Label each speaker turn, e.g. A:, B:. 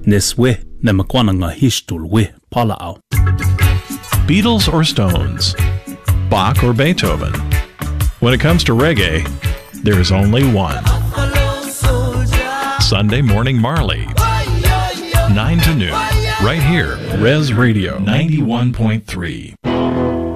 A: Neswe na makwana nga hishtul we palao.
B: Beatles or Stones? Bach or Beethoven? When it comes to reggae, there is only one. Sunday Morning Marley, 9 to noon, right here, Res Radio 91.3.